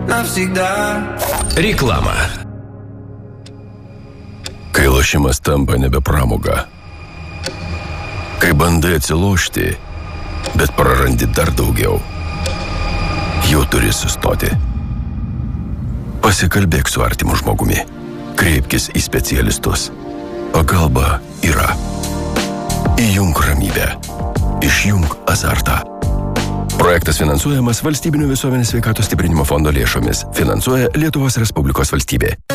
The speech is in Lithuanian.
навсегда. Реклама. Kai lošimas tampa nebe pramoga. Kai bandai atsilošti, bet prarandi dar daugiau. Jau turi sustoti. Pasikalbėk su artimu žmogumi. Kreipkis į specialistus. Pagalba yra. Įjunk ramybę. Išjunk azartą. Projektas finansuojamas Valstybinio visuomenės sveikatos stiprinimo fondo lėšomis. Finansuoja Lietuvos Respublikos valstybė.